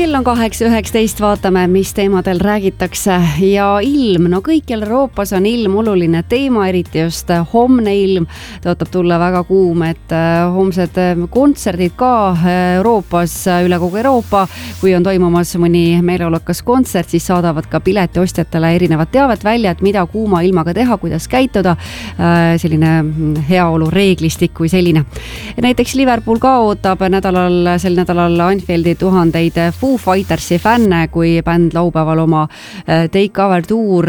Kell on 8:19, vaatame, mis teemadel räägitakse ja ilm, no kõikjal Euroopas on ilm oluline teema, eriti just homne ilm tõotab tulla väga kuum, et homsed kontserdid ka Euroopas, üle kogu Euroopa, kui on toimumas mõni meeleolukas kontsert, siis saadavad ka piletiostjatele erinevat teavet välja, et mida kuuma ilmaga teha, kuidas käituda, selline heaolu reeglistik kui selline. Näiteks Liverpool ka ootab sel nädalal Anfieldi tuhandeid Foo Fightersi fänne, kui bänd laupäeval oma Take Cover Tour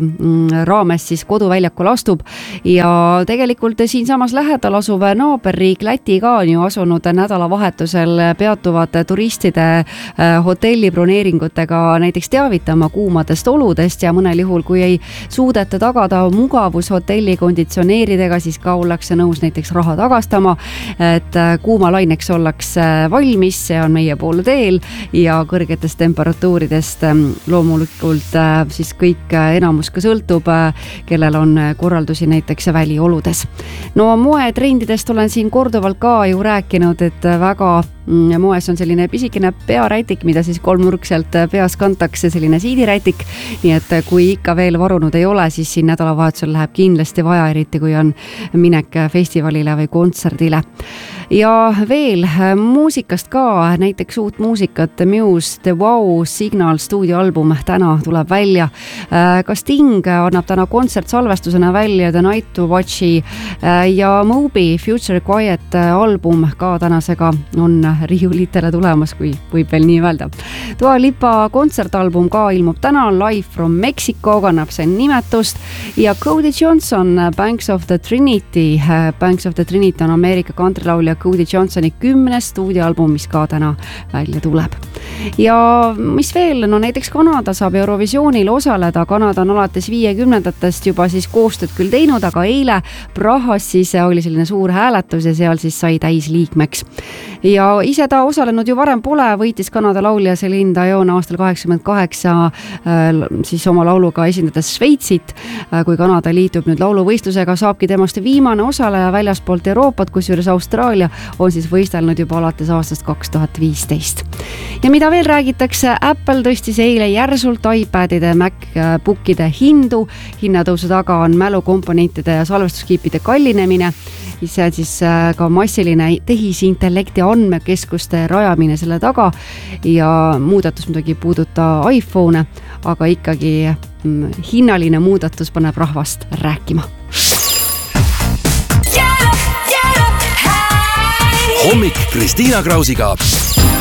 raames siis koduväljakul astub. Ja tegelikult siinsamas lähedal asuv naaberriik Läti ka on ju asunud nädalavahetusel peatuvad turistide hotellibroneeringutega näiteks teavitama kuumadest oludest ja mõnel juhul, kui ei suudeta tagada mugavus hotelli konditsioneeridega, siis ka ollakse nõus näiteks raha tagastama, et kuumalaineks ollakse valmis, see on meie poole teel ja kõrgetest temperatuuridest loomulikult siis kõik enamus ka sõltub, kellel on korraldusi näiteks välioludes. No moetrendidest olen siin korduvalt ka ju rääkinud, et väga moes on selline pisikene pearätik, mida siis kolmnurkselt peas kantakse, selline siidirätik, nii et kui ikka veel varunud ei ole, siis siin nädalavahetusel läheb kindlasti vaja, eriti kui on minek festivalile või kontserdile. Ja veel muusikast ka, näiteks uut muusikat Muse The Wow Signal stuudioalbum täna tuleb välja. Ka Sting annab täna kontsertsalvestusena välja The Night to Watchi ja Moby Future Quiet album ka tänasega on riiulitele tulemas, kui võib veel nii öelda. Dua Lipa kontsertalbum ka ilmub täna, Live from Mexico kannab see nimetust ja Cody Johnson Banks of the Trinity. Banks of the Trinity on Ameerika kantrilaulja Cody Johnsoni 10. stuudioalbum, mis ka täna välja tuleb. Ja mis veel, no näiteks Kanada saab Eurovisioonil osaleda, Kanada on alates 50-ndatest juba siis koostööd küll teinud, aga eile Prahas siis oli selline suur hääletus ja seal siis sai täisliikmeks. Ja ise ta osalenud ju varem pole, võitis Kanada laulja Celine Dion aastal 88 siis oma lauluga esindades Šveitsit. Kui Kanada liitub nüüd lauluvõistlusega, saabki temast viimane osaleja väljaspoolt Euroopat, kusjuures Austraalia on siis võistelnud juba alates aastast 2015. Ja mida veel räägitakse, Apple tõstis eile järsult iPadide, MacBookide hindu. Hinnatõusu taga on mälukomponentide ja salvestuskiipide kallinemine. See on siis ka massiline tehisintellekti andmekeskuste rajamine selle taga ja muudatus muidugi puuduta iPhone, aga ikkagi hinnaline muudatus paneb rahvast rääkima. Hommik Kristiina Krausiga.